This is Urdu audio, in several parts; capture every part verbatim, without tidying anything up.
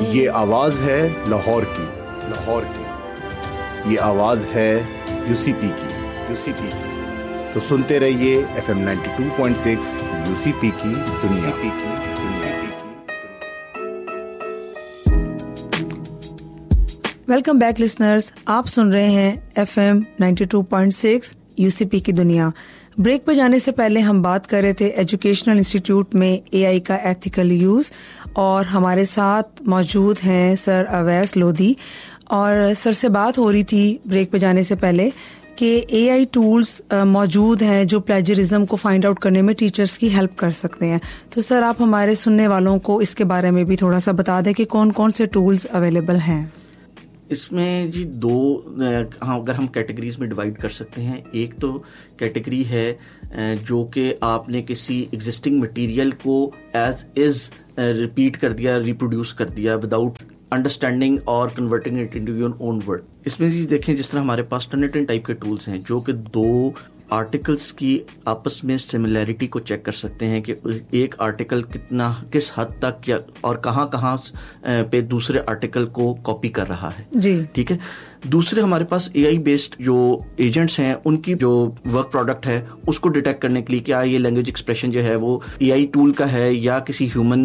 یہ آواز ہے لاہور کی، لاہور کی، یہ آواز ہے یو سی پی کی، یو سی پی کی۔ تو سنتے رہیے F M ninety two point six you سی پی کی دنیا پی کی دنیا پی کی۔ ویلکم بیک لسنرز، آپ سن رہے ہیں F M ninety two point six you سی پی کی دنیا۔ بریک پہ جانے سے پہلے ہم بات کر رہے تھے ایجوکیشنل انسٹیٹیوٹ میں اے آئی کا ایتھیکل یوز، اور ہمارے ساتھ موجود ہیں سر اویس لودھی، اور سر سے بات ہو رہی تھی بریک پہ جانے سے پہلے کہ اے آئی ٹولز موجود ہیں جو پلیجرزم کو فائنڈ آؤٹ کرنے میں ٹیچرز کی ہیلپ کر سکتے ہیں۔ تو سر آپ ہمارے سننے والوں کو اس کے بارے میں بھی تھوڑا سا بتا دیں کہ کون کون سے ٹولز اویلیبل ہیں۔ اس میں جی دو ہاں اگر ہم کیٹیگریز میں ڈیوائڈ کر سکتے ہیں۔ ایک تو کیٹیگری ہے جو کہ آپ نے کسی ایگزسٹنگ مٹیریل کو ایز از ریپیٹ کر دیا، ریپروڈیوس کر دیا وداؤٹ انڈرسٹینڈنگ اور converting it into your own word. اس میں جی دیکھیں جس طرح ہمارے پاس ٹرنیٹن ٹائپ کے ٹولس ہیں جو کہ دو آرٹیکلس کی آپس میں سملیرٹی کو چیک کر سکتے ہیں کہ ایک آرٹیکل کتنا کس حد تک یا اور کہاں کہاں پہ دوسرے آرٹیکل کو کاپی کر رہا ہے جی ٹھیک ہے۔ دوسرے ہمارے پاس اے آئی بیسڈ جو ایجنٹس ہیں ان کی جو ورک پروڈکٹ ہے اس کو ڈیٹیکٹ کرنے کے لیے کیا یہ لینگویج ایکسپریشن جو ہے وہ اے آئی ٹول کا ہے یا کسی ہیومن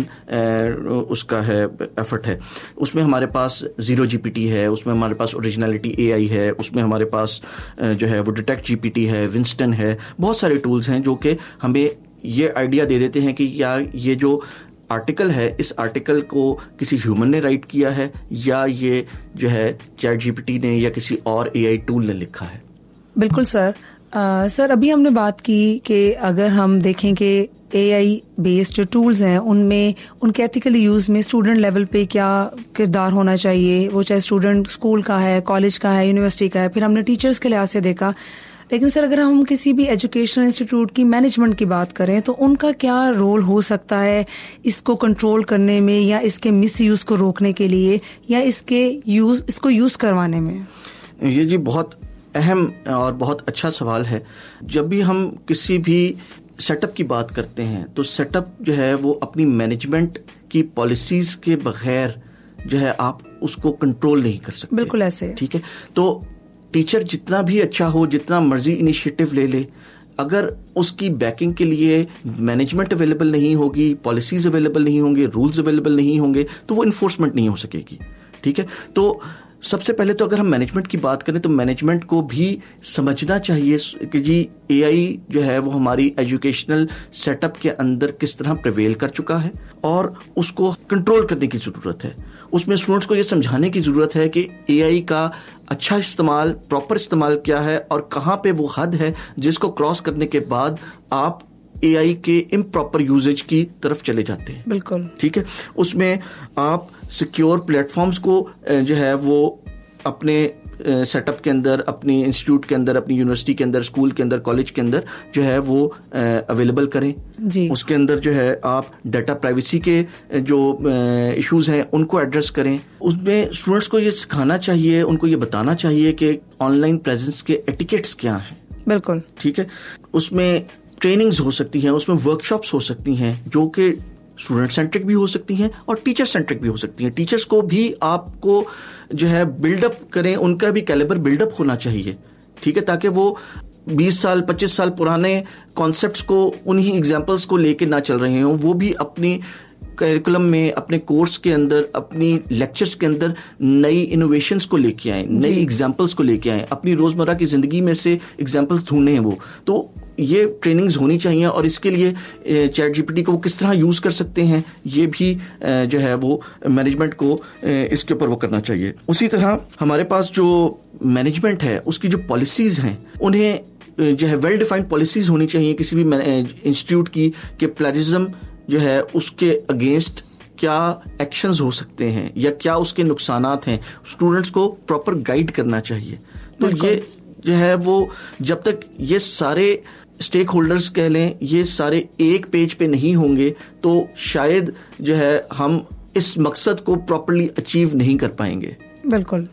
اس کا ہے ایفرٹ ہے۔ اس میں ہمارے پاس زیرو جی پی ٹی ہے، اس میں ہمارے پاس اوریجنلٹی اے آئی ہے، اس میں ہمارے پاس جو ہے وہ ڈیٹیکٹ جی پی ٹی ہے، ونسٹن ہے، بہت سارے ٹولز ہیں جو کہ ہمیں یہ آئیڈیا دے دیتے ہیں کہ یا یہ جو آرٹیکل ہے اس آرٹیکل کو کسی ہیومن نے رائٹ کیا ہے یا یہ جو ہے چیٹ جی پی ٹی نے یا کسی اور اے آئی ٹول نے لکھا ہے۔ بالکل سر۔ آ, سر ابھی ہم نے بات کی کہ اگر ہم دیکھیں کہ اے آئی بیسڈ جو ٹولز ہیں ان میں ان کے ایتھیکل یوز میں اسٹوڈنٹ لیول پہ کیا کردار ہونا چاہیے، وہ چاہے اسٹوڈنٹ اسکول کا ہے، کالج کا ہے، یونیورسٹی کا ہے، پھر ہم نے ٹیچرز کے لحاظ سے دیکھا۔ لیکن سر اگر ہم کسی بھی ایجوکیشنل انسٹیٹیوٹ کی مینجمنٹ کی بات کریں تو ان کا کیا رول ہو سکتا ہے اس کو کنٹرول کرنے میں یا اس کے مس یوز کو روکنے کے لیے یا اس کے یوز اس کو یوز کروانے میں؟ یہ جی بہت اہم اور بہت اچھا سوال ہے۔ جب بھی ہم کسی بھی سیٹ اپ کی بات کرتے ہیں تو سیٹ اپ جو ہے وہ اپنی مینجمنٹ کی پالیسیز کے بغیر جو ہے آپ اس کو کنٹرول نہیں کر سکتے۔ بالکل ایسے ٹھیک ہے۔ تو ٹیچر جتنا بھی اچھا ہو، جتنا مرضی انیشیٹو لے لے، اگر اس کی بیکنگ کے لیے مینجمنٹ اویلیبل نہیں ہوگی، پالیسیز اویلیبل نہیں ہوں گے، رولز اویلیبل نہیں ہوں گے تو وہ انفورسمنٹ نہیں ہو سکے گی۔ ٹھیک ہے۔ تو سب سے پہلے تو اگر ہم مینجمنٹ کی بات کریں تو مینجمنٹ کو بھی سمجھنا چاہیے کہ جی اے آئی جو ہے وہ ہماری ایجوکیشنل سیٹ اپ کے اندر کس طرح پریویل کر چکا ہے اور اس کو کنٹرول کرنے کی ضرورت ہے۔ اس میں اسٹوڈنٹس کو یہ سمجھانے کی ضرورت ہے کہ اے آئی کا اچھا استعمال، پراپر استعمال کیا ہے اور کہاں پہ وہ حد ہے جس کو کراس کرنے کے بعد آپ اے آئی کے امپراپر یوزیج کی طرف چلے جاتے ہیں۔ بالکل ٹھیک ہے۔ اس میں آپ سیکیور پلیٹ فارمز کو جو ہے وہ اپنے سیٹ اپ کے اندر، اپنی انسٹیٹیوٹ کے اندر، اپنی یونیورسٹی کے اندر، اسکول کے اندر، کالج کے اندر جو ہے وہ اویلیبل کریں جی۔ اس کے اندر جو ہے آپ ڈیٹا پرائیویسی کے جو ایشوز ہیں ان کو ایڈریس کریں۔ اس میں اسٹوڈنٹس کو یہ سکھانا چاہیے، ان کو یہ بتانا چاہیے کہ آن لائن پریزنس کے ایٹیکیٹس کیا ہیں۔ بالکل ٹھیک ہے۔ اس میں ٹریننگز ہو سکتی ہیں، اس میں ورک شاپس ہو سکتی ہیں جو کہ اسٹوڈنٹ سینٹرک بھی ہو سکتی ہیں اور ٹیچر سینٹرک بھی ہو سکتی ہیں۔ ٹیچرس کو بھی آپ کو جو ہے بلڈ اپ کریں، ان کا بھی کیلیبر بلڈ اپ ہونا چاہیے۔ ٹھیک ہے، تاکہ وہ بیس سال پچیس سال پرانے کانسیپٹس کو، انہی ایگزامپلس کو لے کے نہ چل رہے ہوں، وہ بھی اپنی کریکولم میں، اپنے کورس کے اندر، اپنی لیکچرز کے اندر نئی انوویشنز کو لے کے آئیں، نئی ایگزامپلس کو لے کے آئیں، اپنی روزمرہ کی زندگی میں سے ایگزامپلس ڈھونڈیں۔ وہ تو یہ ٹریننگز ہونی چاہیے اور اس کے لیے چیٹ جی پی ٹی کو وہ کس طرح یوز کر سکتے ہیں یہ بھی جو ہے وہ مینجمنٹ کو اس کے اوپر وہ کرنا چاہیے۔ اسی طرح ہمارے پاس جو مینجمنٹ ہے اس کی جو پالیسیز ہیں انہیں جو ہے ویل ڈیفائنڈ پالیسیز ہونی چاہیے کسی بھی انسٹیٹیوٹ کی کہ پلیجرزم جو ہے اس کے اگینسٹ کیا ایکشنز ہو سکتے ہیں یا کیا اس کے نقصانات ہیں، اسٹوڈنٹس کو پراپر گائیڈ کرنا چاہیے۔ تو یہ جو ہے وہ جب تک یہ سارے اسٹیک ہولڈرز کہہ لیں یہ سارے ایک پیج پہ نہیں ہوں گے تو شاید جو ہے ہم اس مقصد کو پراپرلی اچیو نہیں کر پائیں گے۔ بالکل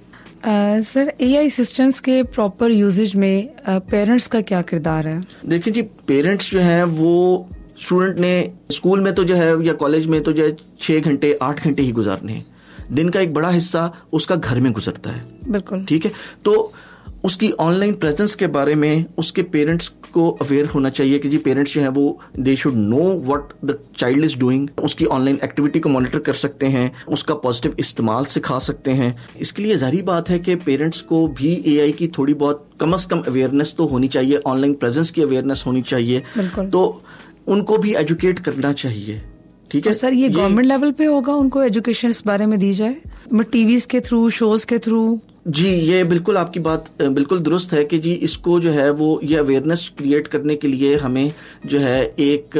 سر، اے آئی اسسٹنٹس کے پراپر یوزیج میں پیرنٹس کا کیا کردار ہے؟ دیکھیں جی، پیرنٹس جو ہیں وہ اسٹوڈنٹ نے اسکول میں تو جو ہے یا کالج میں تو جو ہے چھ گھنٹے آٹھ گھنٹے ہی گزارنے ہیں، دن کا ایک بڑا حصہ اس کا گھر میں گزرتا ہے. بالکل ٹھیک ہے. تو اس کی آن لائن پریزنس کے بارے میں اس کے پیرنٹس کو اویئر ہونا چاہیے کہ جی پیرنٹس جو ہیں وہ they should know what the child is doing. اس کی آن لائن ایکٹیویٹی کو مانیٹر کر سکتے ہیں, اس کا پازیٹیو استعمال سکھا سکتے ہیں. اس کے لیے ظاہری بات ہے کہ پیرنٹس کو بھی اے آئی کی تھوڑی بہت کم از کم اویئرنیس تو ہونی چاہیے, آن لائن پریزنس کی اویئرنیس ہونی چاہیے. تو ان کو بھی ایجوکیٹ کرنا چاہیے. ٹھیک ہے سر, یہ گورنمنٹ لیول پہ ہوگا ان کو ایجوکیشن اس بارے میں دی جائے, ٹی ویز کے تھرو, شوز کے تھرو؟ جی یہ بالکل آپ کی بات بالکل درست ہے کہ جی اس کو جو ہے وہ یہ اویئرنیس کریٹ کرنے کے لیے ہمیں جو ہے ایک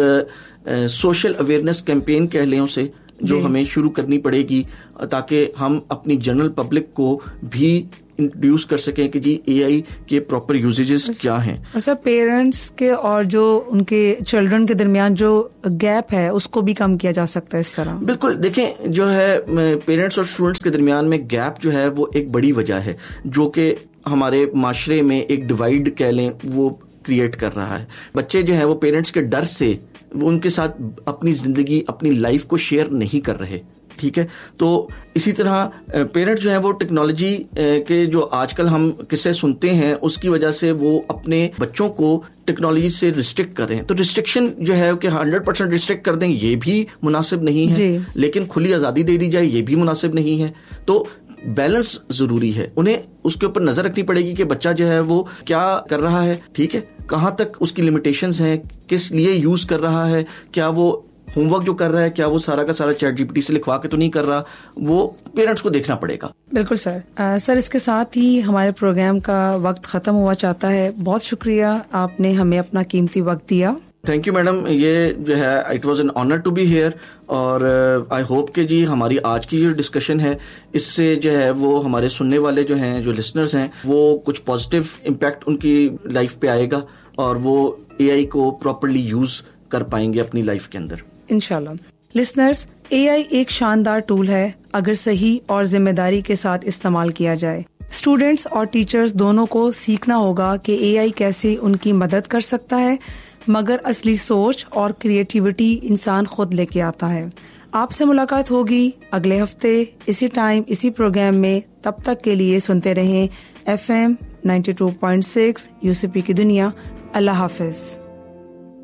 سوشل اویئرنیس کیمپین کہہ لیں اسے, جو جی. ہمیں شروع کرنی پڑے گی تاکہ ہم اپنی جنرل پبلک کو بھی انٹروڈیوس کر سکیں کہ جی اے آئی کے پراپر یوزیجز کیا ہیں. اور سر پیرنٹس کے اور جو ان کے چلڈرن کے درمیان جو گیپ ہے اس کو بھی کم کیا جا سکتا ہے اس طرح؟ بالکل. دیکھیں جو ہے پیرنٹس اور اسٹوڈنٹس کے درمیان میں گیپ جو ہے وہ ایک بڑی وجہ ہے جو کہ ہمارے معاشرے میں ایک ڈیوائڈ کہہ لیں وہ کریٹ کر رہا ہے. بچے جو ہیں وہ پیرنٹس کے ڈر سے وہ ان کے ساتھ اپنی زندگی اپنی لائف کو شیئر نہیں کر رہے. ٹھیک ہے. تو اسی طرح پیرنٹ جو ہیں وہ ٹیکنالوجی کے جو آج کل ہم قصے سنتے ہیں اس کی وجہ سے وہ اپنے بچوں کو ٹیکنالوجی سے ریسٹرکٹ کر رہے ہیں. تو ریسٹرکشن جو ہے کہ ہنڈریڈ پرسینٹ ریسٹرکٹ کر دیں یہ بھی مناسب نہیں ہے جی. لیکن کھلی آزادی دے دی جائے یہ بھی مناسب نہیں ہے. تو بیلنس ضروری ہے. انہیں اس کے اوپر نظر رکھنی پڑے گی کہ بچہ جو ہے وہ کیا کر رہا ہے. ٹھیک ہے. کہاں تک اس کی لمیٹیشنز ہیں, کس لیے یوز کر رہا ہے, کیا وہ ہوم ورک جو کر رہا ہے کیا وہ سارا کا سارا چیٹ جی پی ٹی سے لکھوا کے تو نہیں کر رہا, وہ پیرنٹس کو دیکھنا پڑے گا. بالکل سر. آ, سر اس کے ساتھ ہی ہمارے پروگرام کا وقت ختم ہوا چاہتا ہے. بہت شکریہ آپ نے ہمیں اپنا قیمتی وقت دیا. Thank you madam. یہ جو ہے it was an honour to be hair, اور آئی ہوپ کہ جی ہماری آج کی جو ڈسکشن ہے اس سے جو ہے وہ ہمارے سننے والے جو ہیں جو لسنرز ہیں وہ کچھ پازیٹیو امپیکٹ ان کی لائف پہ آئے گا اور وہ اے آئی کو پراپرلی یوز کر پائیں گے اپنی لائف کے اندر انشاءاللہ. لسنرز, اے آئی ایک شاندار ٹول ہے اگر صحیح اور ذمہ داری کے ساتھ استعمال کیا جائے. اسٹوڈینٹس اور ٹیچرز دونوں کو سیکھنا ہوگا کہ اے آئی کیسے ان کی مدد کر سکتا ہے, مگر اصلی سوچ اور کریٹیوٹی انسان خود لے کے آتا ہے. آپ سے ملاقات ہوگی اگلے ہفتے اسی ٹائم اسی پروگرام میں. تب تک کے لیے سنتے رہیں F M ninety two point six you سی پی کی دنیا. اللہ حافظ.